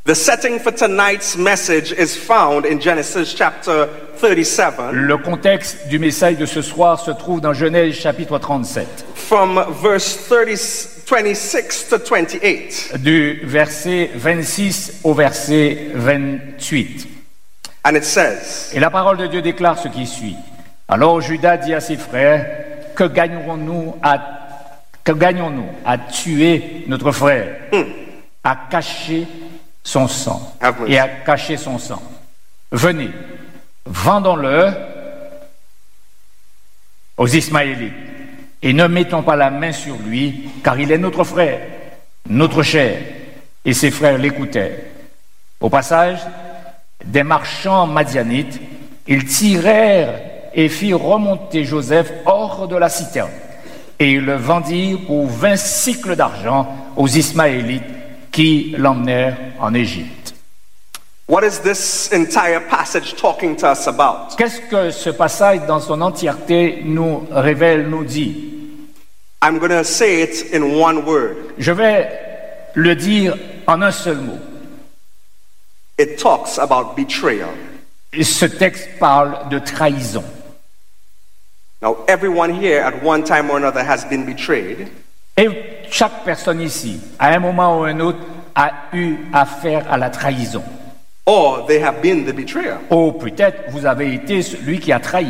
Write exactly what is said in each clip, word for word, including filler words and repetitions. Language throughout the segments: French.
The setting for tonight's message is found in Genesis chapter thirty-seven. Le contexte du message de ce soir se trouve dans Genèse chapitre trente-sept. From verse thirty, twenty-six to twenty-eight. Du verset vingt-six au verset vingt-huit. And it says, Et la parole de Dieu déclare ce qui suit. Alors Judas dit à ses frères, que gagnerons-nous à, que gagnons-nous à tuer notre frère, mm. à cacher son sang Have mercy. et à cacher son sang. Venez, vendons-le aux Ismaélites et ne mettons pas la main sur lui, car il est notre frère, notre chair. Et ses frères l'écoutèrent. Au passage, des marchands madianites, ils tirèrent et firent remonter Joseph hors de la citerne. Et ils le vendirent pour vingt cycles d'argent aux Ismaélites qui l'emmenèrent en Égypte. what is this entire passage talking to us about? Qu'est-ce que ce passage dans son entièreté nous révèle, nous dit? I'm going to say it in one word. Je vais le dire en un seul mot. It talks about betrayal. Ce texte parle de trahison. Now, everyone here at one time or another has been betrayed. Et chaque personne ici, à un moment ou un autre, a eu affaire à la trahison. Or they have been the betrayer. Ou peut-être vous avez été celui qui a trahi.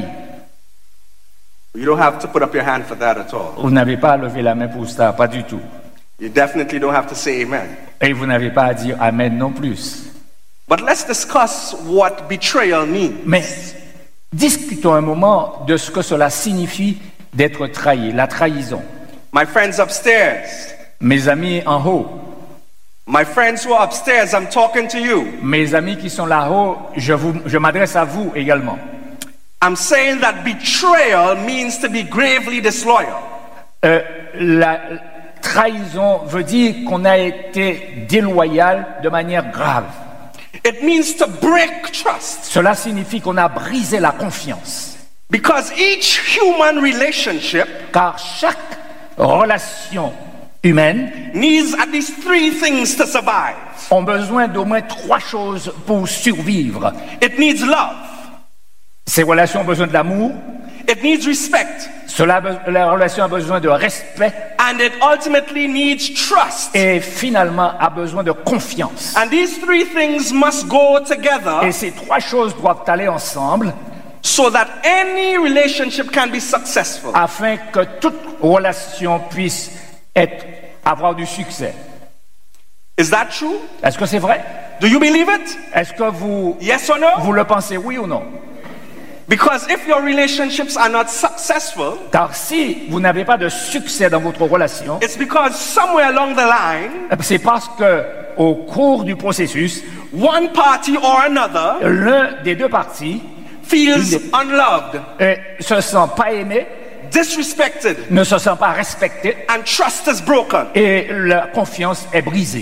You don't have to put up your hand for that at all. Vous n'avez pas à lever la main pour ça, pas du tout. You definitely don't have to say amen. Et vous n'avez pas à dire Amen non plus. But let's discuss what betrayal means. Mais discutons un moment de ce que cela signifie d'être trahi, la trahison. My friends upstairs, Mes amis en haut, my friends who are upstairs, I'm talking to you. mes amis qui sont là-haut, je, vous, je m'adresse à vous également. I'm saying that betrayal means to be gravely disloyal. Euh, la trahison veut dire qu'on a été déloyal de manière grave. It means to break trust. Cela signifie qu'on a brisé la confiance. Because each human relationship Car chaque relation humaine needs at least three things to survive. a besoin d'au moins trois choses pour survivre. It needs love. Ces relations ont besoin de l'amour, It needs respect. cela, la relation a besoin de respect And it ultimately needs trust. et finalement a besoin de confiance. And these three things must go together Et ces trois choses doivent aller ensemble so that any relationship can be successful. afin que toute relation puisse être, avoir du succès. Is that true? Est-ce que c'est vrai? Do you believe it? Est-ce que vous, Yes or no? vous le pensez, oui ou non? Because if your relationships are not successful, Car si vous n'avez pas de succès dans votre relation, it's because somewhere along the line, c'est parce que au cours du processus, one party or another l'un des deux parties feels unloved, euh, se sent pas aimé, disrespected, ne se sent pas respecté and trust is broken. et la confiance est brisée.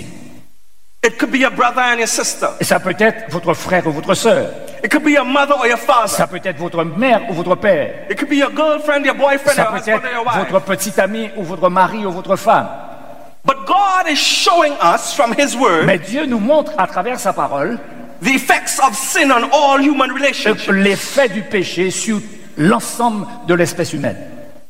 It could be your brother and your sister. Et ça peut être votre frère ou votre sœur, It could be your mother or your father. ça peut être votre mère ou votre père, It could be your girlfriend, your boyfriend, ça your peut husband être or your wife. votre petit ami ou votre mari ou votre femme. But God is showing us from His Word Mais Dieu nous montre à travers sa parole the effects of sin on all human relationships. l'effet du péché sur l'ensemble de l'espèce humaine.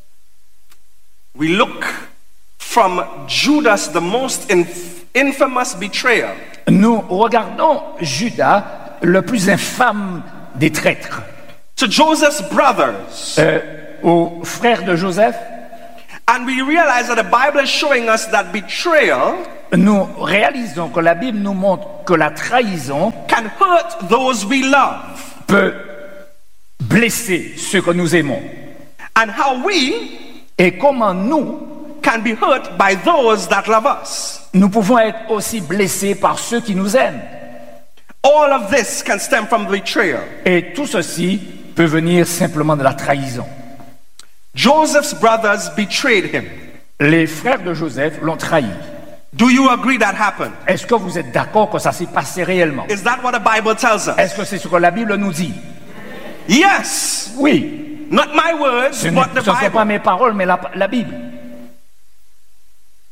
We look from Judas, the most inf- infamous betrayer, Nous regardons Judas, le plus infâme des traîtres, to Joseph's brothers, euh, au frère de Joseph. and we realize that the Bible is showing us that betrayal Nous réalisons que la Bible nous montre que la trahison can hurt those we love, peut blesser ceux que nous aimons. and how we Et comment nous, can be hurt by those that love us. nous pouvons être aussi blessés par ceux qui nous aiment. All of this can stem from betrayal. Et tout ceci peut venir simplement de la trahison. Joseph's brothers betrayed him. Les frères de Joseph l'ont trahi. Do you agree that happened? Est-ce que vous êtes d'accord que ça s'est passé réellement? Is that what the Bible tells us? Est-ce que c'est ce que la Bible nous dit? Yes. Oui. Not my words, Ce ne but the ce ne sont pas Bible. mes paroles, mais la, la Bible.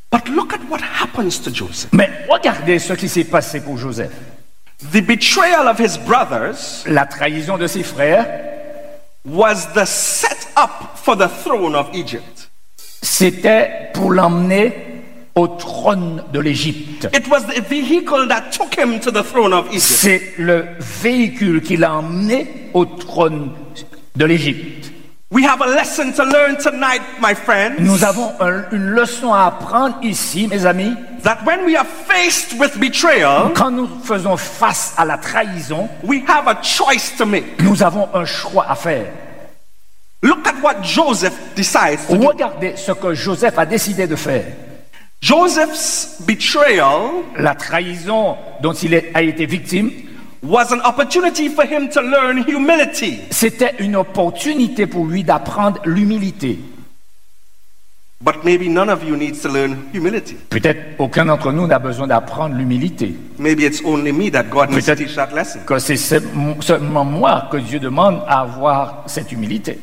But look at what happens to Joseph. Mais regardez ce qui s'est passé pour Joseph. The betrayal of his brothers La trahison de ses frères, was the set-up for the throne of Egypt. c'était pour l'emmener au trône de l'Égypte. It was the vehicle that took him to the throne of Egypt. C'est le véhicule qui l'a emmené au trône de l'Égypte. We have a lesson to learn tonight, my friends. Nous avons un- une leçon à apprendre ici, mes amis. That when we are faced with betrayal, Quand nous faisons face à la trahison, we have a choice to make. nous avons un choix à faire. Look at what Joseph decides to do. Regardez ce que Joseph a décidé de faire. Joseph's betrayal La trahison dont il est- a été victime, was an opportunity for him to learn humility. c'était une opportunité pour lui d'apprendre l'humilité. But maybe none of you needs to learn humility. Peut-être aucun d'entre nous n'a besoin d'apprendre l'humilité. Maybe it's only me that God needs to Peut-être teach that lesson. que c'est seul- seulement moi que Dieu demande à avoir cette humilité.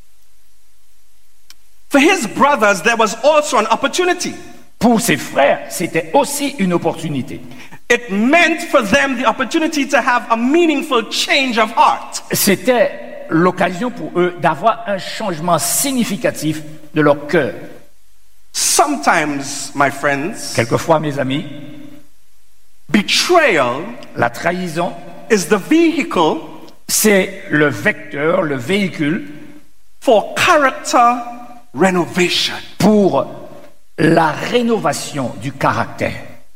For his brothers, there was also an opportunity. Pour ses frères, c'était aussi une opportunité. It meant for them the opportunity to have a meaningful change of heart. C'était l'occasion pour eux d'avoir un changement significatif de leur cœur. Sometimes, my friends, Quelquefois, mes amis, betrayal la trahison, is the vehicle c'est le vecteur, le véhicule for character renovation. pour la rénovation du caractère.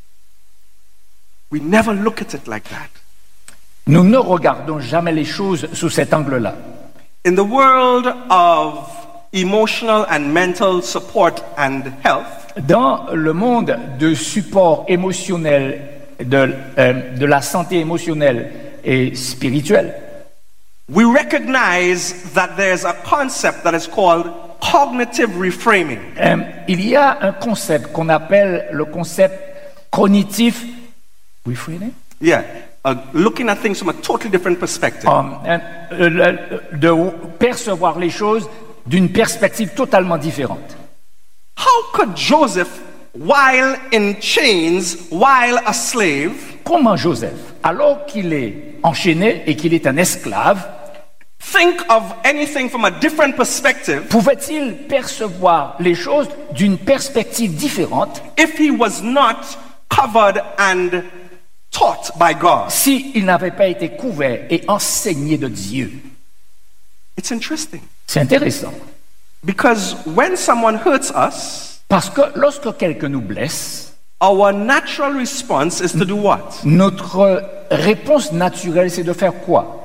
We never look at it like that. Nous ne regardons jamais les choses sous cet angle-là. In the world of emotional and mental support and health, Dans le monde de support émotionnel, de, euh, de la santé émotionnelle et spirituelle, we recognize that there's a concept that is called cognitive reframing. euh, il y a un concept qu'on appelle le concept cognitif. Reframing? Yeah, uh, looking at things from a totally different perspective. Um, euh, euh, de percevoir les choses d'une perspective totalement différente. How could Joseph, while in chains, while a slave, Comment Joseph, alors qu'il est enchaîné et qu'il est un esclave, think of anything from a different perspective pouvait-il percevoir les choses d'une perspective différente if he was not covered and taught by God? s'il n'avait pas été couvert et enseigné de Dieu? It's interesting C'est intéressant. because when someone hurts us, Parce que lorsque quelqu'un nous blesse, our natural response is to do what? notre réponse naturelle, c'est de faire quoi?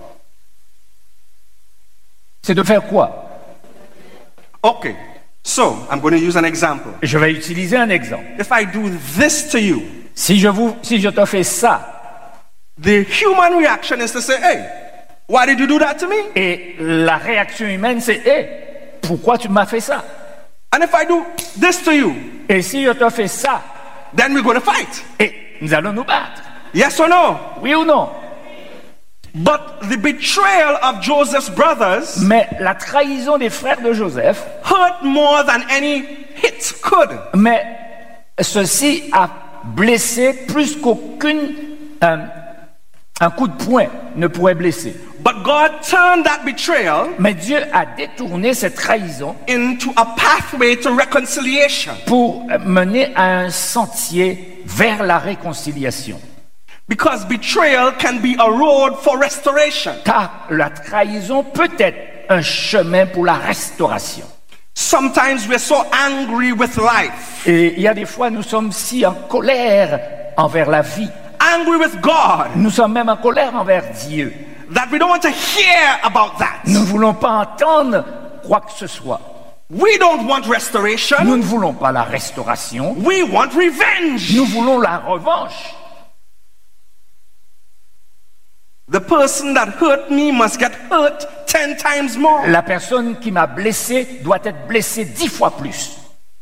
C'est de faire quoi? Okay, so I'm going to use an example. Je vais utiliser un exemple. If I do this to you, Si je, vous, si je te fais ça, the human reaction is to say, hey, why did you do that to me? et la réaction humaine, c'est hé, pourquoi tu m'as fait ça? And if I do this to you, Et si je te fais ça, then we're going to fight. et nous allons nous battre. Yes or no? Oui ou non? But the betrayal of Joseph's brothers Mais la trahison des frères de Joseph, hurt more than any hit could. mais ceci a blessé plus qu'aucune euh, un coup de poing ne pourrait blesser. But God turned that betrayal Mais Dieu a détourné cette trahison into a pathway to reconciliation. pour mener à un sentier vers la réconciliation. Because betrayal can be a road for restoration. Car la trahison peut être un chemin pour la restauration. Sometimes we're so angry with life, Et il y a des fois, nous sommes si en colère envers la vie. angry with God, Nous sommes même en colère envers Dieu. that we don't want to hear about that. Nous ne voulons pas entendre quoi que ce soit. We don't want Nous restoration. ne voulons pas la restauration. We want revenge. Nous voulons la revanche. The person that hurt me must get hurt ten times more. La personne qui m'a blessé doit être blessée dix fois plus.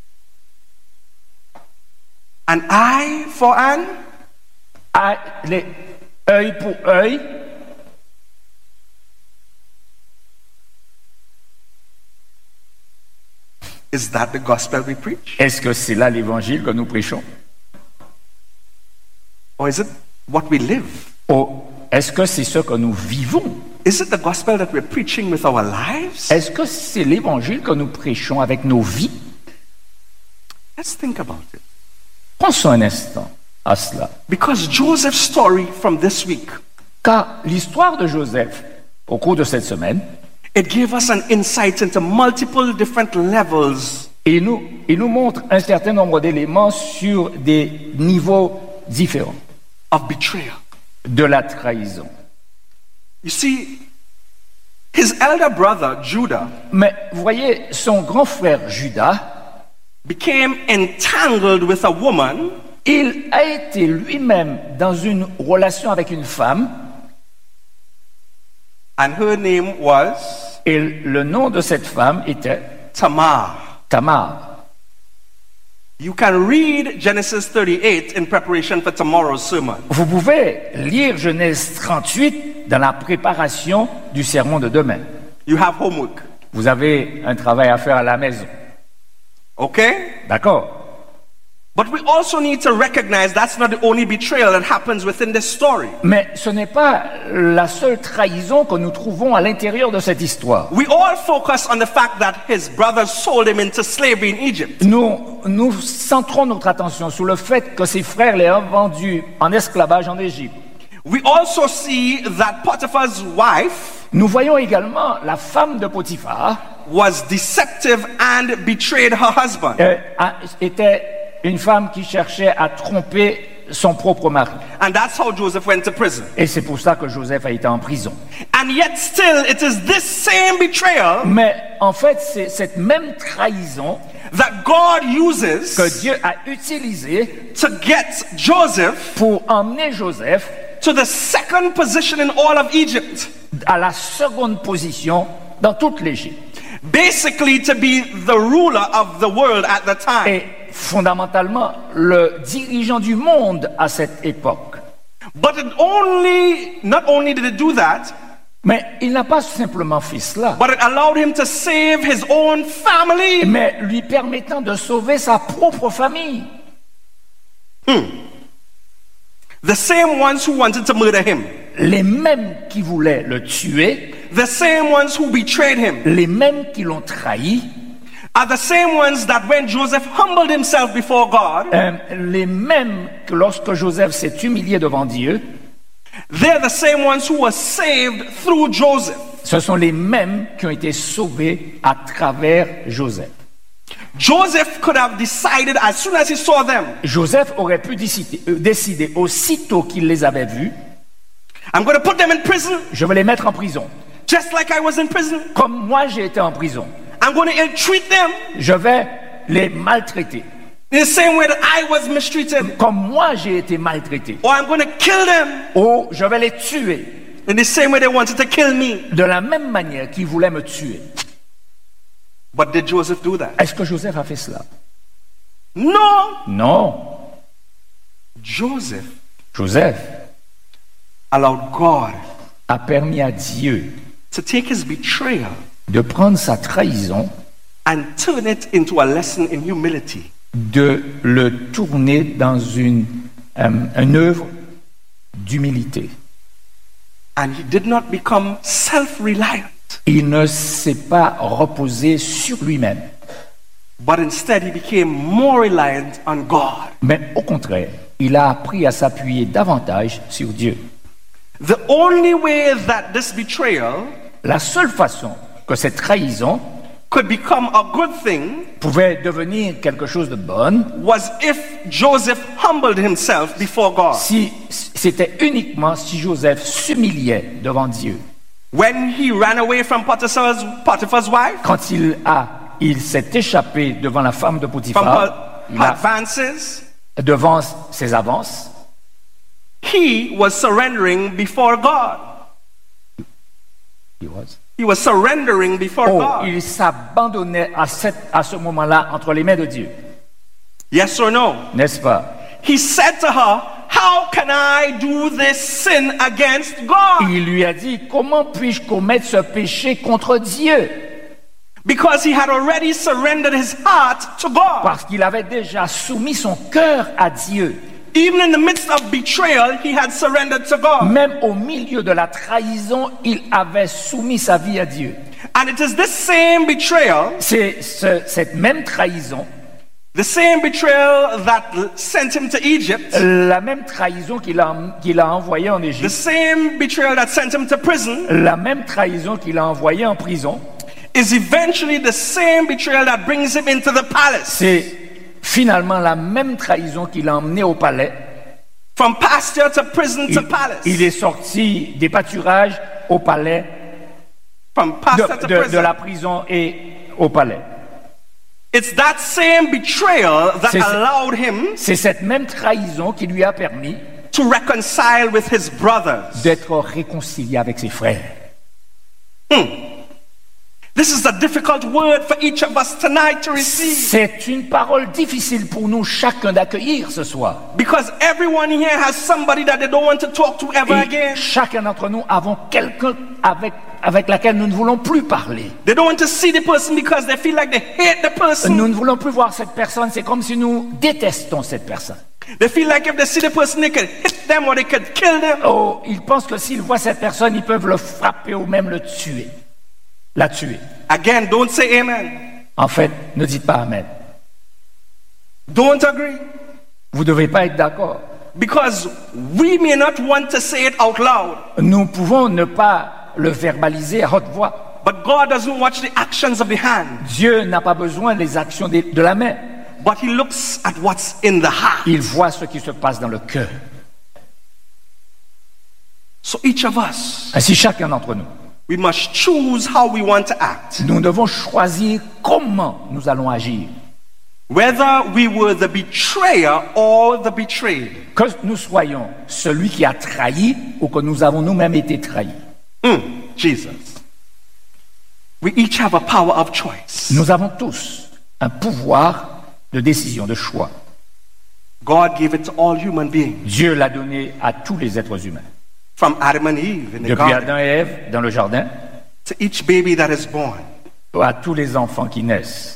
An eye for an À les œil pour œil, Is that the gospel we preach? Est-ce que c'est là l'évangile que nous prêchons? Or is it what we live? Ou est-ce que c'est ce que nous vivons? Is it the gospel that we're preaching with our lives? Est-ce que c'est l'évangile que nous prêchons avec nos vies? Let's think about it. Pensons un instant à cela. Because Joseph's story from this week, Car l'histoire de Joseph, au cours de cette semaine, it gave us an insight into multiple different levels il nous, il nous montre un certain nombre d'éléments sur des niveaux différents of betrayal. de la trahison. You see, his elder brother, Judah, Mais vous voyez, son grand frère Judas, became entangled with a woman il a été lui-même dans une relation avec une femme, and her name was et le nom de cette femme était Tamar. Tamar. You can read Genesis thirty-eight in preparation for tomorrow's sermon. Vous pouvez lire Genèse trente-huit dans la préparation du sermon de demain. You have homework, Vous avez un travail à faire à la maison. okay? D'accord? But we also need to recognize that's not the only betrayal that happens within this story. Mais ce n'est pas la seule trahison que nous trouvons à l'intérieur de cette histoire. We all focus on the fact that his brothers sold him into slavery in Egypt. Nous, nous centrons notre attention sur le fait que ses frères l'aient vendu en esclavage en Égypte. We also see that Potiphar's wife Nous voyons également la femme de Potiphar was deceptive and betrayed her husband. euh, a- était une femme qui cherchait à tromper son propre mari. And that's how Joseph went to prison. Et c'est pour ça que Joseph a été en prison. And yet still it is this same betrayal Mais en fait, c'est cette même trahison that God que uses Dieu a utilisée to get Joseph pour emmener Joseph to the second position in all of Egypt. à la seconde position dans toute l'Égypte. Basically to be the ruler of the world at the time. Et fondamentalement, le dirigeant du monde à cette époque. But it only, not only did it do that, Mais il n'a pas simplement fait cela, but it allowed him to save his own family. mais lui permettant de sauver sa propre famille. The same ones who wanted to murder him. Les mêmes qui voulaient le tuer, The same ones who betrayed him les mêmes qui l'ont trahi, are the same ones that when Joseph humbled himself before God, euh, les mêmes que lorsque Joseph s'est humilié devant Dieu, they're the same ones who were saved through Joseph. ce sont les mêmes qui ont été sauvés à travers Joseph. Joseph could have decided as soon as he saw them, Joseph aurait pu décider, euh, décider aussitôt qu'il les avait vus, I'm going to put them in prison je vais les mettre en prison. just like I was in prison. Comme moi j'ai été en prison, I'm going to ill-treat them je vais les maltraiter. in the same way that I was mistreated. Comme moi j'ai été maltraité. Or I'm going to kill them Ou je vais les tuer in the same way they wanted to kill me. de la même manière qu'ils voulaient me tuer. But did Joseph do that? Est-ce que Joseph a fait cela? No. Non. Joseph Joseph allowed God a permis à Dieu to take his betrayal de prendre sa trahison, and turn it into a lesson in humility. de le tourner dans une, euh, une œuvre d'humilité. And he did not become self-reliant, Il ne s'est pas reposé sur lui-même, but instead he became more reliant on God. mais au contraire, il a appris à s'appuyer davantage sur Dieu. The only way that this betrayal La seule façon que cette trahison could become a good thing pouvait devenir quelque chose de bon, was if Joseph humbled himself before God. si c'était uniquement si Joseph s'humiliait devant Dieu. When he ran away from Potiphar's, Potiphar's wife, Quand il a, il s'est échappé devant la femme de from Potiphar, her, il her a- advances, devant ses avances, he was surrendering before God. he was- He was surrendering before oh, God. il s'abandonnait à, cette- à ce moment-là entre les mains de Dieu, Yes or no? n'est-ce pas? He said to her, how can I do this sin against God? Il lui a dit, comment puis-je commettre ce péché contre Dieu? Because he had already surrendered his heart to God. Parce qu'il avait déjà soumis son cœur à Dieu. Even in the midst of betrayal, he had surrendered to God. Même au milieu de la trahison, il avait soumis sa vie à Dieu. And it is this same betrayal, C'est ce, cette même trahison, the same betrayal that sent him to Egypt, la même trahison qu'il a, qu'il a envoyée en the Égypte, same betrayal that sent him to prison, la même trahison qu'il a envoyée en prison, is eventually the same betrayal that brings him into the palace. c'est finalement la même trahison qui l'a emmené au palais. From pasture to prison Il, to palace. il est sorti des pâturages au palais, From pasture de, to de- de prison. la prison et au palais. It's that same betrayal that C'est- allowed him C'est cette même trahison qui lui a permis to reconcile with his brothers. d'être réconcilié avec ses frères. This is a difficult word for each of us tonight to receive. C'est une parole difficile pour nous chacun d'accueillir ce soir. Because everyone here has somebody that they don't want to talk to ever Et again. chacun d'entre nous avons quelqu'un avec, avec laquelle nous ne voulons plus parler. They don't want to see the person because they feel like they hate the person. Nous ne voulons plus voir cette personne. C'est comme si nous détestons cette personne. They feel like if they see the person, they could hit them or they could kill them. Oh, ils pensent que s'ils voient cette personne, ils peuvent le frapper ou même le tuer. La tuer. Again, don't say amen. En fait, ne dites pas Amen. Don't agree. Vous ne devez pas être d'accord. Because we may not want to say it out loud. Nous pouvons ne pas le verbaliser à haute voix. But God doesn't watch the actions of the hand. Dieu n'a pas besoin des actions de, de la main. But He looks at what's in the heart. Il voit ce qui se passe dans le cœur. So each of us, Ainsi, chacun d'entre nous, we must choose how we want to act. nous devons choisir comment nous allons agir. Whether we were the betrayer or the betrayed. Que nous soyons celui qui a trahi ou que nous avons nous-mêmes été trahis. Mm, Jesus. We each have a power of choice. Nous avons tous un pouvoir de décision, de choix. God gave it to all human beings. Dieu l'a donné à tous les êtres humains. From Adam and Eve in the Depuis garden Adam et Ève dans le jardin, to each baby that is born. à tous les enfants qui naissent.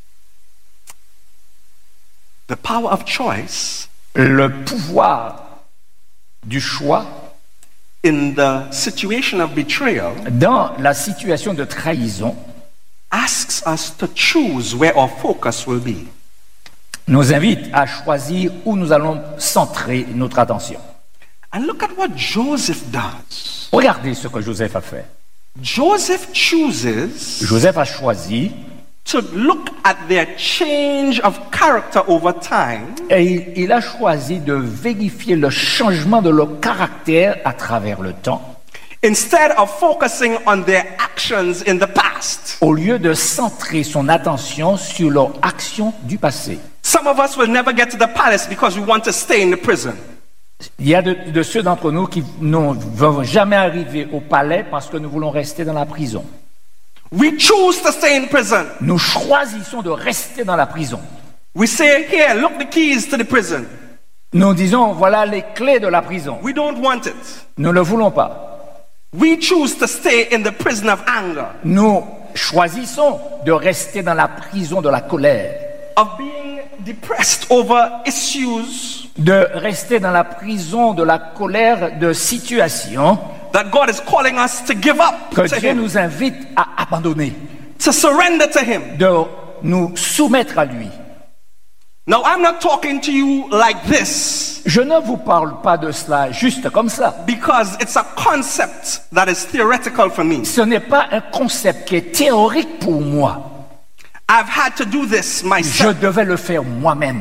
The power of choice Le pouvoir du choix in the situation of betrayal dans la situation de trahison asks us to choose where our focus will be. nous invite à choisir où nous allons centrer notre attention. And look at what Joseph does. Regardez ce que Joseph a fait. Joseph chooses Joseph a choisi to look at their change of character over time et il, il a choisi de vérifier le changement de leur caractère à travers le temps, instead of focusing on their actions in the past. au lieu de centrer son attention sur leur action du passé. Some of us will never get to the palace because we want to stay in the prison. Il y a de, de ceux d'entre nous qui ne vont jamais arriver au palais parce que nous voulons rester dans la prison. We choose to stay in prison. Nous choisissons de rester dans la prison. We say, here, look the keys to the prison. Nous disons, voilà les clés de la prison. We don't want it. Nous ne le voulons pas. We choose to stay in the prison of anger, Nous choisissons de rester dans la prison de la colère, of being depressed over issues de rester dans la prison de la colère de situations that God is calling us to give up que to Dieu Him, nous invite à abandonner, to surrender to Him. de nous soumettre à lui. Now, I'm not talking to you like this Je ne vous parle pas de cela juste comme ça. because it's a concept that is theoretical for me. Ce n'est pas un concept qui est théorique pour moi. I've had to do this Je myself devais le faire moi-même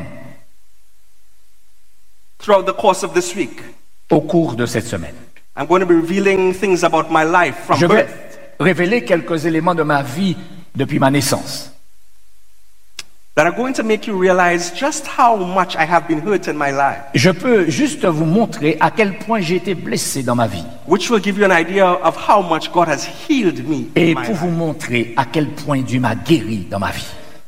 throughout the course of this week. au cours de cette semaine. I'm going to be revealing things about my life from Je vais birth. révéler quelques éléments de ma vie depuis ma naissance that are going to make you realize just how much I have been hurt in my life, Je peux juste vous montrer à quel point j'ai été blessé dans ma vie which will give you an idea of how much God has healed me in et my pour vous life. montrer à quel point Dieu m'a guéri dans ma vie.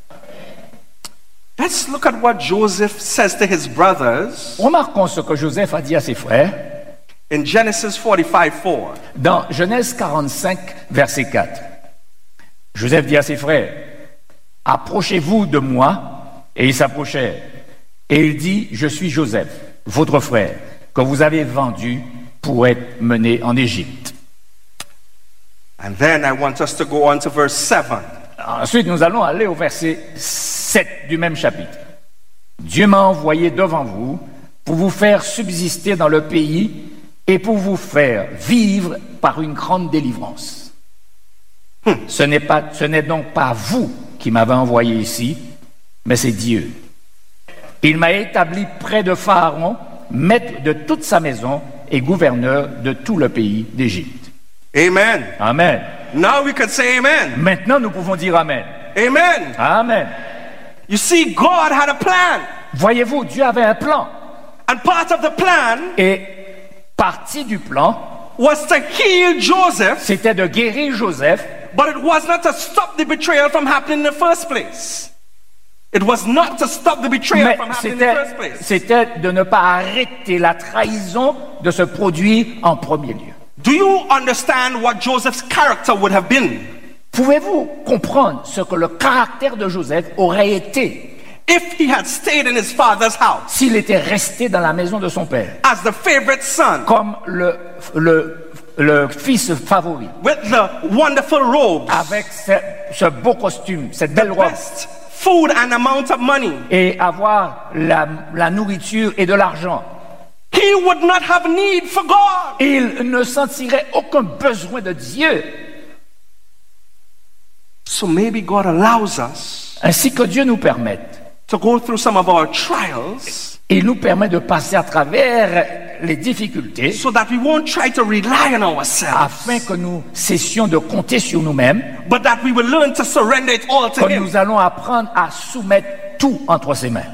Let's look at what Joseph says to his brothers Remarquons ce que Joseph a dit à ses frères in Genesis forty-five four. dans Genèse quarante-cinq, verset quatre. Joseph dit à ses frères, « Approchez-vous de moi. » Et ils s'approchèrent. Et il dit, « Je suis Joseph, votre frère, que vous avez vendu pour être mené en Égypte. » And then I want us to go on to verse seven. Ensuite, nous allons aller au verset sept du même chapitre. « Dieu m'a envoyé devant vous pour vous faire subsister dans le pays et pour vous faire vivre par une grande délivrance. Hmm. Ce n'est pas, ce n'est donc pas vous qui m'avez envoyé ici, mais c'est Dieu. Il m'a établi près de Pharaon, maître de toute sa maison et gouverneur de tout le pays d'Égypte. » Amen. Amen. Now we can say amen. Maintenant, nous pouvons dire Amen. Amen. Amen. You see, God had a plan. Voyez-vous, Dieu avait un plan. And part of the plan Et partie du plan was to heal Joseph, c'était de guérir Joseph, but it was not to stop the betrayal from happening in the first place. It was not to stop the betrayal mais from happening in the c'était, first place. c'était de ne pas arrêter la trahison de se produire en premier lieu. Do you understand what Joseph's character would have been? Pouvez-vous comprendre ce que le caractère de Joseph aurait été if he had stayed in his father's house s'il était resté dans la maison de son père, as the favorite son, comme le, le, le fils favori, with the wonderful robes, avec ce, ce beau costume, cette belle the robe, best food and amount of money? et avoir la, la nourriture et de l'argent? He would not have need for God. Il ne sentirait aucun besoin de Dieu. So maybe God allows us Ainsi que Dieu nous permette, to go through some of our trials, il nous permet de passer à travers les difficultés so that we won't try to rely on ourselves, afin que nous cessions de compter sur nous-mêmes, but that we will learn to surrender it all to que Him. nous allons apprendre à soumettre tout entre ses mains.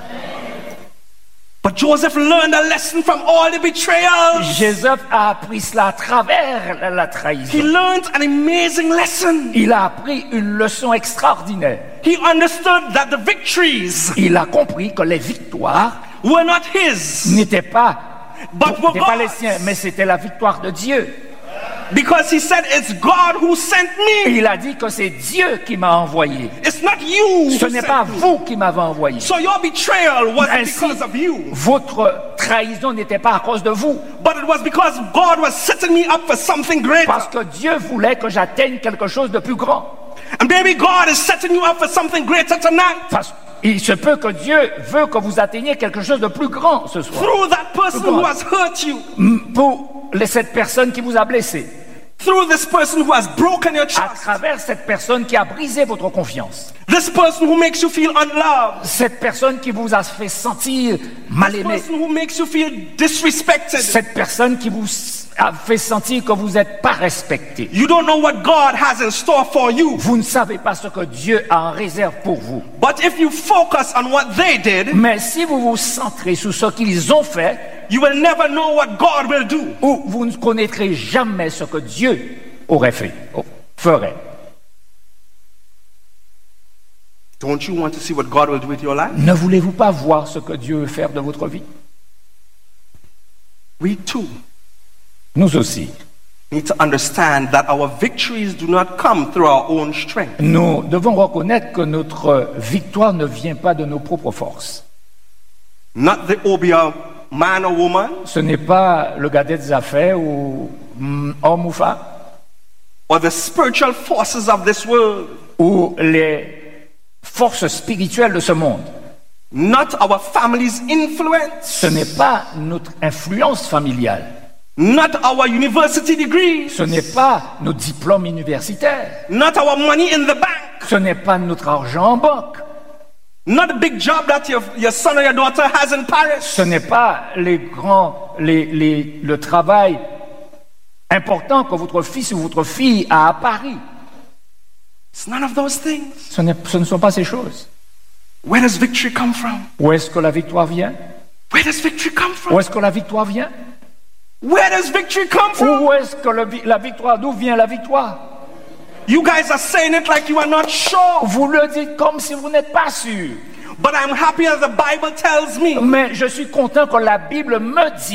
But Joseph learned a lesson from all the betrayals. Joseph a appris cela à travers la, la He trahison. learned an amazing lesson. Il a appris une leçon extraordinaire. He understood that the victories Il a compris que les victoires were not his, n'étaient pas, but were n'étaient pas les God's. siens, mais c'était la victoire de Dieu. Because he said, it's God who sent Et me. il a dit que c'est Dieu qui m'a envoyé. It's not you Ce who n'est sent pas me. vous qui m'avez envoyé. So your betrayal wasn't Ainsi, because of you, votre trahison n'était pas à cause de vous, but it was because God was setting me up for something greater. parce que Dieu voulait que j'atteigne quelque chose de plus grand. And maybe God is setting you up for something greater tonight. Parce il se peut que Dieu veut que vous atteigniez quelque chose de plus grand ce soir. Through that person who has hurt you. Pour les, cette personne qui vous a blessé, Through this person who has broken your à trust. travers cette personne qui a brisé votre confiance, This person who makes you feel unloved. cette personne qui vous a fait sentir mal This aimé, person who makes you feel disrespected. cette personne qui vous a fait sentir que vous n'êtes pas respecté. You don't know what God has in store for you. Vous ne savez pas ce que Dieu a en réserve pour vous. But if you focus on what they did, Mais si vous vous centrez sur ce qu'ils ont fait, you will never know what God will do. ou vous ne connaîtrez jamais ce que Dieu aurait fait, ferait. Don't you want to see what God will do with your life? Ne voulez-vous pas voir ce que Dieu veut faire de votre vie? We too Nous aussi. need to understand that our victories do not come through our own strength. Nous devons reconnaître que notre victoire ne vient pas de nos propres forces. Not the obia man or woman Ce n'est pas le gars des affaires ou mm, homme ou femme, or the spiritual forces of this world. ou les forces spirituelles de ce monde. Not our family's influence. Ce n'est pas notre influence familiale. Not our university degrees. Ce n'est pas nos diplômes universitaires. Not our money in the bank. Ce n'est pas notre argent en banque. Not the big job that your, your son or your daughter has in Paris. Ce n'est pas les grands, les, les, le travail important que votre fils ou votre fille a à Paris. It's none of those things. Ce, n'est, ce ne sont pas ces choses. Where does victory come from? Où est-ce que la victoire vient? Where does victory come Où from? est-ce que la victoire vient? Where does victory come from? Où est-ce que le, la victoire, d'où vient la victoire? You guys are saying it like you are not sure. Vous le dites comme si vous n'êtes pas sûr. But I'm happy as the Bible tells me Mais je suis content que la Bible me dit,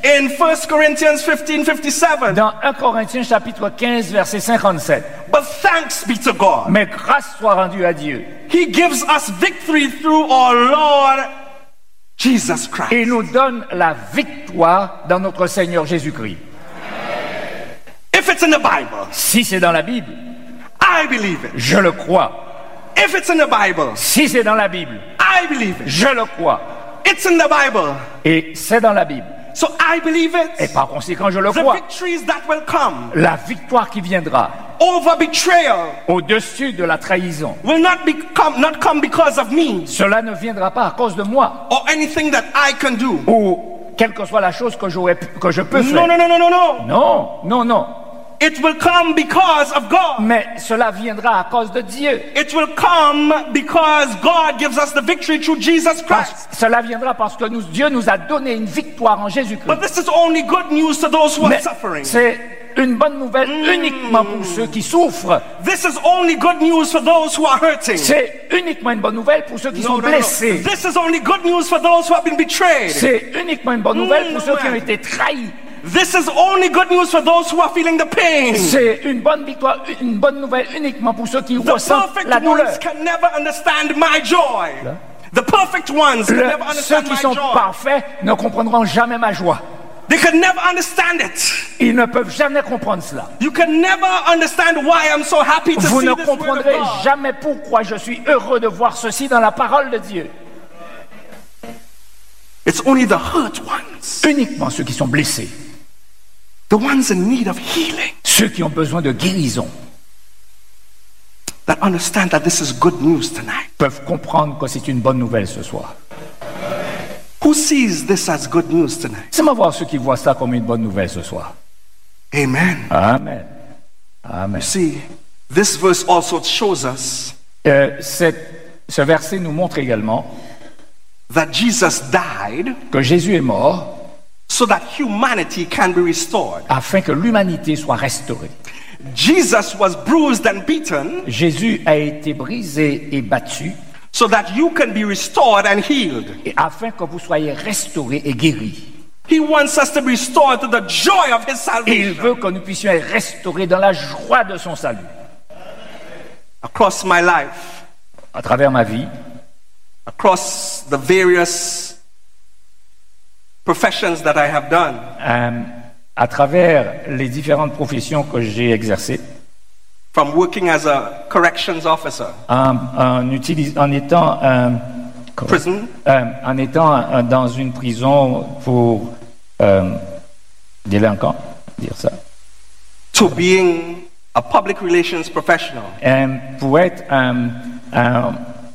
In First Corinthians fifteen fifty-seven. Dans un Corinthiens chapitre quinze, verset cinquante-sept. But thanks be to God. Mais grâce soit rendue à Dieu. He gives us victory through our Lord Jesus Christ. Et nous donne la victoire dans notre Seigneur Jésus-Christ. If it's in the Bible, si c'est dans la Bible, I believe it. Je le crois. If it's in the Bible, si c'est dans la Bible, I believe it. Je le crois. It's in the Bible. Et c'est dans la Bible. So I believe it. Et par conséquent, je le the crois. Victories that will come la victoire qui viendra over betrayal au-dessus de la trahison will not, be come, not come because of me. Cela ne viendra pas à cause de moi. Or anything that I can do. Ou quelle que soit la chose que, que je peux faire. No, no, no, no, no, no. Non, non, non. It will come because of God. Mais cela viendra à cause de Dieu. It will come because God gives us the victory through Jesus Christ. Parce, cela viendra parce que nous, Dieu nous a donné une victoire en Jésus-Christ. But this is only good news to those who Mais are suffering. C'est une bonne nouvelle mm. uniquement pour ceux qui souffrent. This is only good news for those who are hurting. C'est uniquement une bonne nouvelle pour ceux qui no, sont no, blessés. No. This is only good news for those who have been betrayed. C'est uniquement une bonne nouvelle mm, pour no ceux way. qui ont été trahis. This is only good news for those who are feeling the pain. C'est une bonne victoire, une bonne nouvelle uniquement pour ceux qui the ressentent la douleur. The perfect ones can never understand my joy. Là. The perfect ones can Le, never understand ceux qui my sont joy. parfaits ne comprendront jamais ma joie. They can never understand it. Ils ne peuvent jamais comprendre cela. You can never understand why I'm so happy to Vous see ne this comprendrez word of God. jamais pourquoi je suis heureux de voir ceci dans la parole de Dieu. It's only the hurt ones. Uniquement ceux qui sont blessés. The ones in need of healing. Ceux qui ont besoin de guérison. That understand that this is good news tonight. Peuvent comprendre que c'est une bonne nouvelle ce soir. Who sees this as good news tonight? C'est moi voir ceux qui voient ça comme une bonne nouvelle ce soir. Amen. Amen. Amen. You see, this verse also shows us euh, cette, ce verset nous montre également that Jesus died que Jésus est mort so that humanity can be restored. Afin que l'humanité soit restaurée. Jesus was bruised and beaten. Jésus a été brisé et battu. So that you can be restored and healed. Et afin que vous soyez restaurés et guéris. He wants us to be restored to the joy of his salvation. Et il veut que nous puissions être restaurés dans la joie de son salut. Across my life, à travers ma vie, across the various professions that I have done, euh, à travers les différentes professions que j'ai exercées, from working as a corrections officer, en, en, utilis- en étant, euh, prison, euh, en étant euh, dans une prison pour euh, délinquants, dire ça, to being a public relations professional, euh, pour être un, un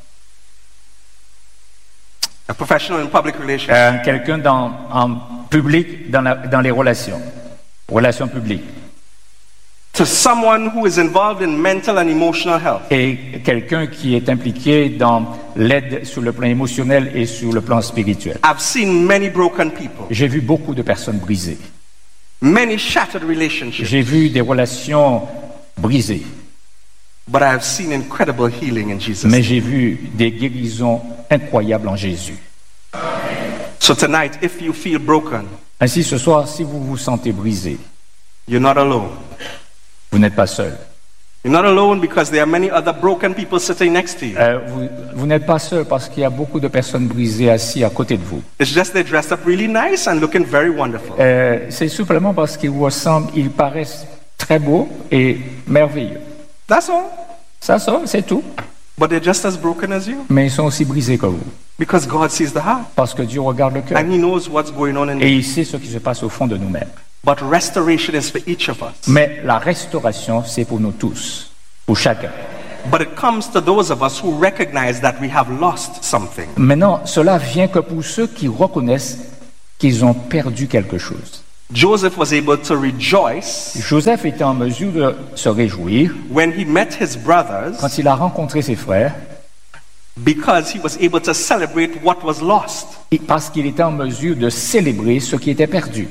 a professional in public relations, euh, quelqu'un dans, en public, dans, la, dans les relations, relations publiques. to someone who is involved in mental and emotional health. Et quelqu'un qui est impliqué dans l'aide sur le plan émotionnel et sur le plan spirituel. I've seen many broken people, J'ai vu beaucoup de personnes brisées. many shattered relationships, J'ai vu des relations brisées. but I have seen incredible healing in Jesus. Mais j'ai vu des guérisons incroyables en Jésus. So tonight, if you feel broken, Ainsi, ce soir, si vous vous sentez brisé, you're not alone. vous n'êtes pas seul. You're not alone because there are many other broken people sitting next to you. Euh, vous vous n'êtes pas seul parce qu'il y a beaucoup de personnes brisées assises à côté de vous. It's just they're dressed up really nice and looking very wonderful. Euh, c'est simplement parce qu'ils vous ressemblent, ils paraissent très beaux et merveilleux. That's all. Ça, ça, c'est tout. But they're just as broken as you Mais ils sont aussi brisés que vous. because God sees the heart Parce que Dieu regarde le cœur. and He knows what's going on in Et you. il sait ce qui se passe au fond de nous-mêmes. But restoration is for each of us. Mais la restauration, c'est pour nous tous, pour chacun. But it comes to those of us who recognize that we have lost something. Maintenant, cela vient que pour ceux qui reconnaissent qu'ils ont perdu quelque chose. Joseph was able to rejoice Joseph était en mesure de se réjouir when he met his brothers quand il a rencontré ses frères, because he was able to celebrate what was lost. et parce qu'il était en mesure de célébrer ce qui était perdu.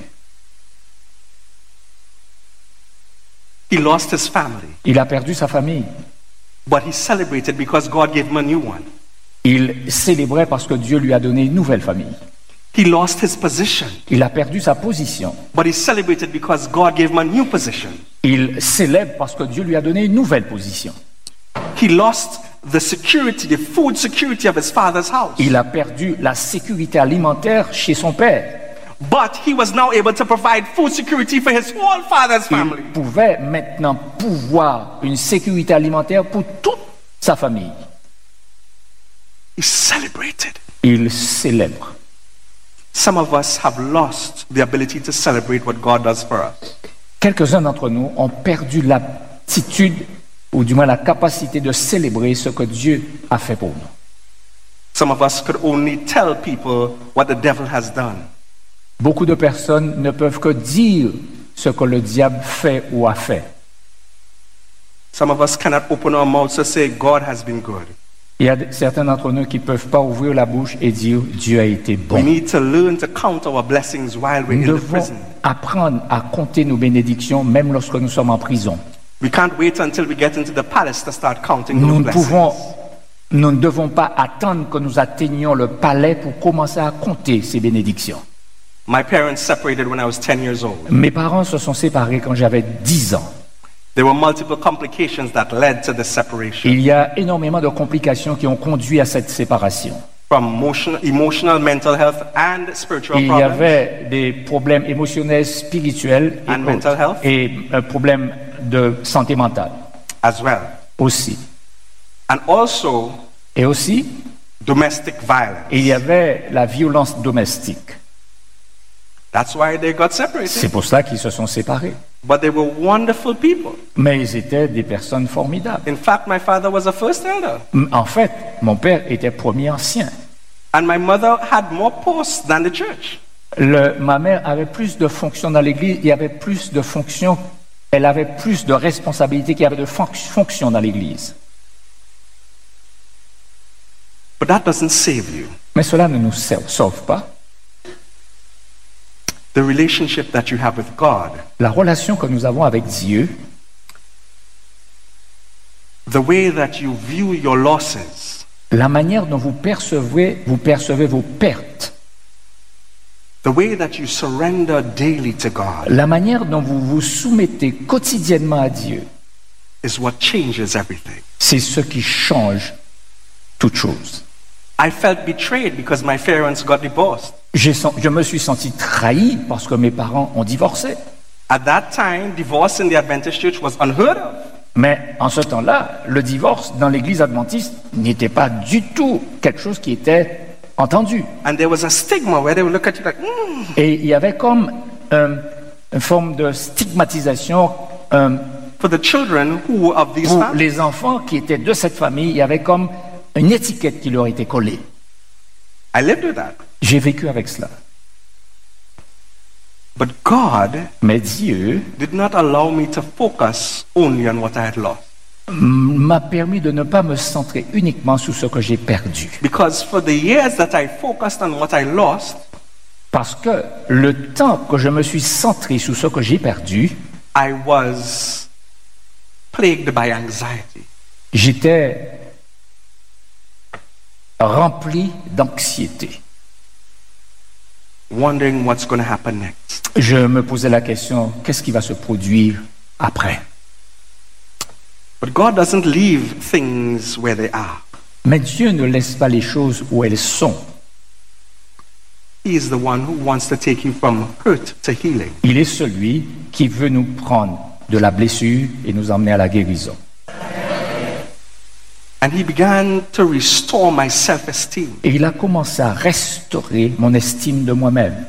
He lost his family, Il a perdu sa famille. but he celebrated because God gave him a new one. Il célébrait parce que Dieu lui a donné une nouvelle famille. He lost his position, Il a perdu sa position. but he celebrated because God gave him a new position. Il célèbre parce que Dieu lui a donné une nouvelle position. He lost the security, the food security of his father's house. Il a perdu la sécurité alimentaire chez son père. But he was now able to provide food security for his whole father's family. Il pouvait maintenant pouvoir une sécurité alimentaire pour toute sa famille. He celebrated. Il célèbre. Some of us have lost the ability to celebrate what God does for us. Quelques-uns d'entre nous ont perdu l'aptitude, ou du moins la capacité de célébrer ce que Dieu a fait pour nous. Some of us could only tell people what the devil has done. Beaucoup de personnes ne peuvent que dire ce que le diable fait ou a fait. Some of us cannot open our mouths to say God has been good. Il y a certains d'entre nous qui ne peuvent pas ouvrir la bouche et dire Dieu a été We bon. need to learn to count our blessings while we're Nous in the devons prison. apprendre à compter nos bénédictions même lorsque nous sommes en prison. We can't wait until we get into the palace to start counting Nous those ne blessings. pouvons, nous ne devons pas attendre que nous atteignions le palais pour commencer à compter ces bénédictions. My parents separated when I was ten years old. Mes parents se sont séparés quand j'avais dix ans. There were multiple complications that led to the separation. Il y a énormément de complications qui ont conduit à cette séparation. From emotional, emotional, mental health and spiritual Il y problems. avait des problèmes émotionnels, spirituels et, And mental health. et un problème de santé mentale As well. aussi. And also Et aussi, domestic violence. il y avait la violence domestique. That's why they got separated. C'est pour cela qu'ils se sont séparés. But they were wonderful people. Mais ils étaient des personnes formidables. In fact, my father was a first elder. En fait, mon père était premier ancien. And my mother had more posts than the church. Le, ma mère avait plus de fonctions dans l'église, il y avait plus de fonctions, elle avait plus de responsabilités qu'il y avait de fonc- fonctions dans l'église. But that doesn't save you. Mais cela ne nous sauve, sauve pas. The relationship that you have with God, La relation que nous avons avec Dieu, the way that you view your losses, la manière dont vous percevez, vous percevez vos pertes, the way that you surrender daily to God la manière dont vous vous soumettez quotidiennement à Dieu, is what changes everything. c'est ce qui change toute chose. I felt betrayed because my parents got divorced. J'ai sen- je me suis senti trahi parce que mes parents ont divorcé. At that time, divorce in the Adventist church was unheard of. Mais en ce temps-là, le divorce dans l'église adventiste n'était pas du tout quelque chose qui était entendu. And there was a stigma where they would look at you like, mm. Et il y avait comme euh, une forme de stigmatisation euh, For the children who were of these pour families. les enfants qui étaient de cette famille. Il y avait comme une étiquette qui leur était collée. I lived with that. J'ai vécu avec cela. But God Mais Dieu did not allow me to focus only on what I had lost. m'a permis de ne pas me centrer uniquement sur ce que j'ai perdu. Because for the years that I focused on what I lost, Parce que le temps que je me suis centré sur ce que j'ai perdu, I was plagued by anxiety. j'étais rempli d'anxiété. Wondering what's going to happen next. Je me posais la question, qu'est-ce qui va se produire après? But God doesn't leave things where they are. Mais Dieu ne laisse pas les choses où elles sont. He is the one who wants to take you from hurt to healing. Il est celui qui veut nous prendre de la blessure et nous emmener à la guérison. And he began to restore my self-esteem. Et il a commencé à restaurer mon estime de moi-même.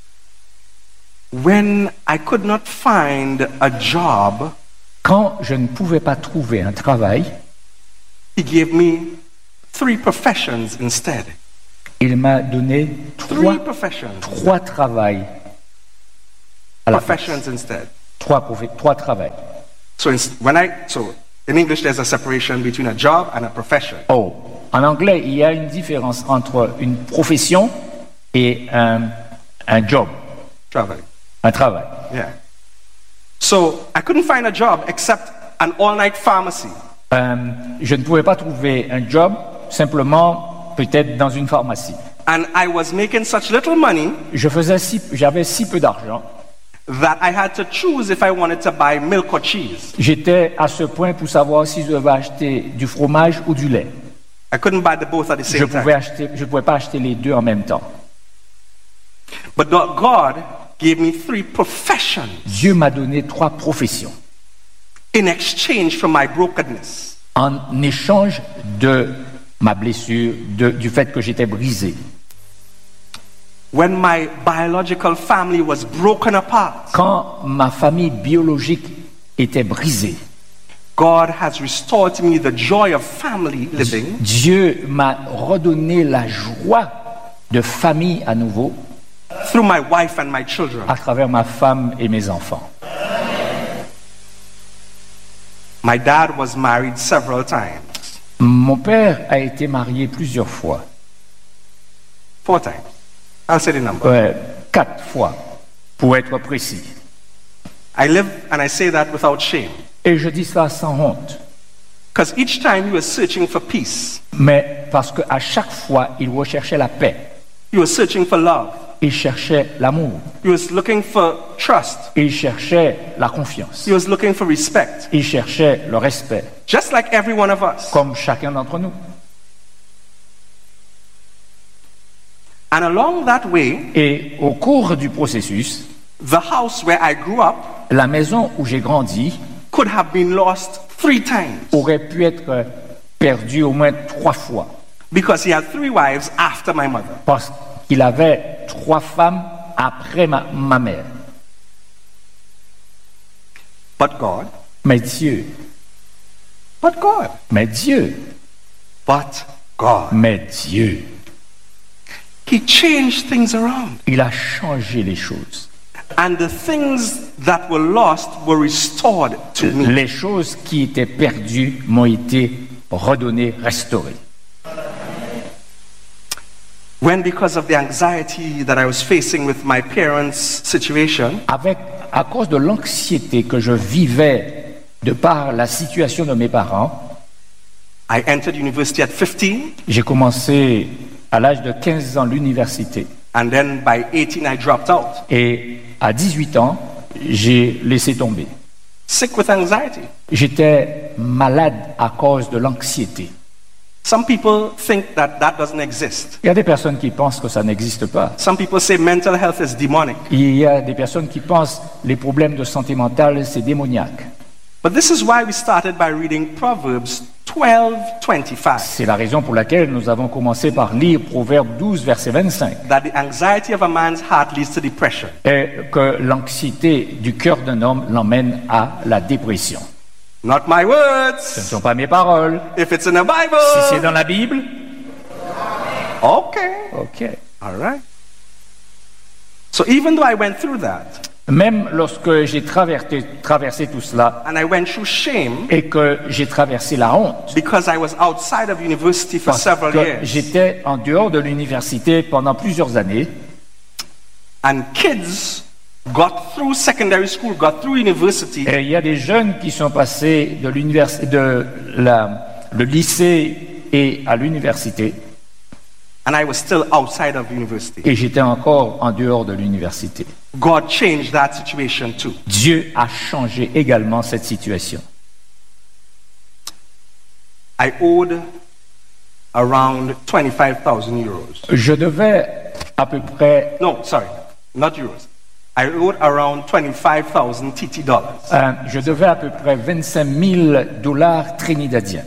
When I could not find a job, Quand je ne pouvais pas trouver un travail, he gave me three professions instead. il m'a donné Three trois, professions. trois travails. À la place. Professions instead. Trois, profi- trois travails. So in, when I so in English there's a separation between a job and a profession. Oh, en anglais, il y a une différence entre une profession et un, un job, Traveling. un travail. Yeah. So I couldn't find a job except an all-night pharmacy. Euh, je ne pouvais pas trouver un job simplement peut-être dans une pharmacie. And I was making such little money je faisais si, j'avais si peu d'argent, that I had to choose if I wanted to buy milk or cheese. j'étais à ce point pour savoir si je devais acheter du fromage ou du lait. I couldn't buy the both at the Je same pouvais time. acheter, je pouvais pas acheter les deux en même temps. But God gave me three professions Dieu m'a donné trois professions in exchange for my brokenness. en échange de ma blessure, de, du fait que j'étais brisé. When my biological family was broken apart, Quand ma famille biologique était brisée, God has restored to me the joy of family living Dieu m'a redonné la joie de famille à nouveau through my wife and my children. à travers ma femme et mes enfants. My dad was married several times, Mon père a été marié plusieurs fois, four times. I'll say the number. ouais, quatre fois, pour être précis. I live and I say that without shame. Et je dis ça sans honte, Because each time he was searching for peace, mais parce qu'à chaque fois, il recherchait la paix, he was searching for love, il cherchait l'amour, he was looking for trust, il cherchait la confiance, he was looking for respect, il cherchait le respect, just like every one of us. comme chacun d'entre nous. And along that way, Et au cours du processus, the house where I grew up la maison où j'ai grandi could have been lost three times aurait pu être perdue au moins trois fois, because he had three wives after my mother. parce qu'il avait trois femmes après ma, ma mère. But God, Mais Dieu, but God, mais Dieu, but God. mais Dieu, He changed things around. il a changé les choses. And the things that were lost were restored to me. Les choses qui étaient perdues m'ont été redonnées, restaurées. When, because of the anxiety that I was facing with my parents' situation, Avec, à cause de l'anxiété que je vivais de par la situation de mes parents, I entered university at fifteen, j'ai commencé à l'âge de quinze ans l'université. and then by eighteen I dropped out, Et à dix-huit ans, j'ai laissé tomber. sick with anxiety. J'étais malade à cause de l'anxiété. Some people think that that doesn't exist. Il y a des personnes qui pensent que ça n'existe pas. Some people say mental health is demonic. Il y a des personnes qui pensent que les problèmes de santé mentale, c'est démoniaque. But this is why we started by reading Proverbs twelve twenty-five. C'est la raison pour laquelle nous avons commencé par lire Proverbe douze, verset vingt-cinq. That the anxiety of a man's heart leads to depression. Et que l'anxiété du cœur d'un homme l'emmène à la dépression. Not my Ce ne words. sont pas mes paroles. If it's in the Si c'est Bible. dans la Bible, Okay. ok. All right. So even though I went through that, Même lorsque j'ai traversé, traversé tout cela and I went through shame et que j'ai traversé la honte, because I was outside of university for parce several que years, j'étais en dehors de l'université pendant plusieurs années, and kids got through secondary school, got through university, et il y a des jeunes qui sont passés de l'université, de la, le lycée et à l'université, and I was still outside of university. et j'étais encore en dehors de l'université. God changed that situation too. Dieu a changé également cette situation. I owed around twenty-five thousand euros. Je devais à peu près, No, sorry, not euros. I owed around twenty-five thousand T T dollars. euh, je devais à peu près vingt-cinq mille dollars trinidadiens.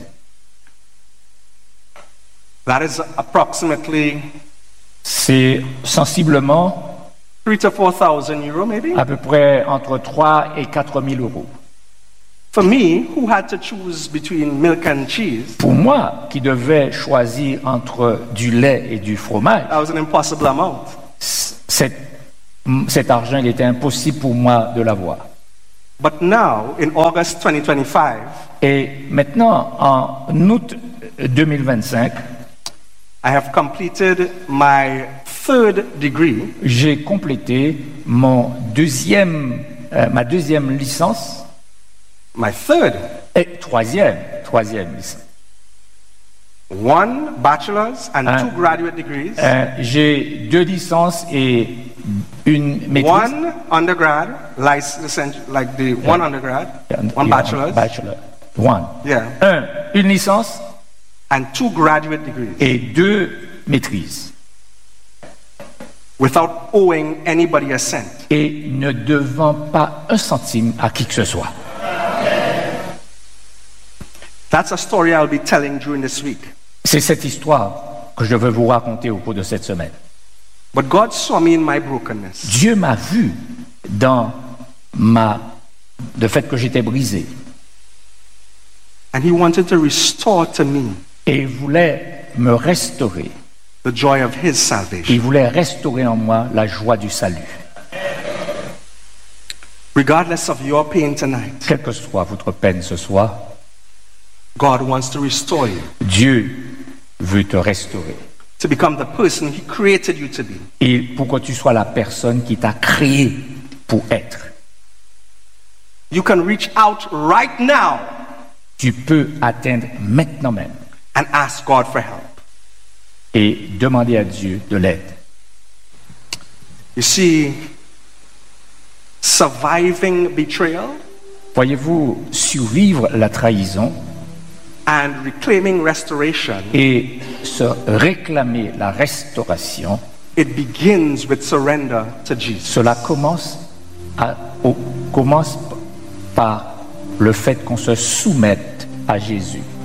That is approximately C'est sensiblement three to four thousand euro, maybe. à peu près entre trois et quatre mille euros. For me, who had to choose between milk and cheese, Pour moi, qui devais choisir entre du lait et du fromage, that was an impossible amount. cet, cet argent, il était impossible pour moi de l'avoir. But now, in August twenty twenty-five, Et maintenant, en août deux mille vingt-cinq, I have completed my third degree j'ai complété mon deuxième, euh, ma deuxième licence my third et troisième, troisième licence. one bachelor's and Un- two graduate degrees, Euh, j'ai deux licences et une maîtrise. one undergrad, like, like the one undergrad, one Yeah, bachelor's, bachelor. One. yeah, Un, une licence and two graduate degrees, et deux maîtrises. without owing anybody a cent. Et ne devant pas un centime à qui que ce soit. That's a story I'll be telling during this week. C'est cette histoire que je veux vous raconter au cours de cette semaine. But God saw me in my brokenness. Dieu m'a vu dans ma, le fait que j'étais brisé And He wanted to restore to me et il voulait me restaurer. the joy of His salvation. Il voulait restaurer en moi la joie du salut. Regardless of your pain tonight, Quelle que soit votre peine ce soir, God wants to restore you Dieu veut te restaurer. to become the person He created you to be. Et pour que tu sois la personne qui t'a créé pour être. You can reach out right now Tu peux atteindre maintenant même and ask God for help. et demander à Dieu de l'aide. You see, surviving betrayal Voyez-vous, survivre la trahison and reclaiming restoration, et se réclamer la restauration, it begins with surrender to Jesus. cela commence, à- au- commence par le fait qu'on se soumette à Jésus.